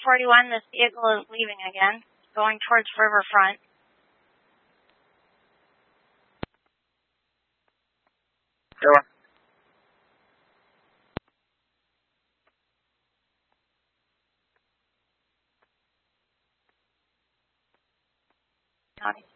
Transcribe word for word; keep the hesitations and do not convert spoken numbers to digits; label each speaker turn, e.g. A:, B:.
A: forty-one, this vehicle is leaving again, going towards Riverfront.
B: Sure.
A: County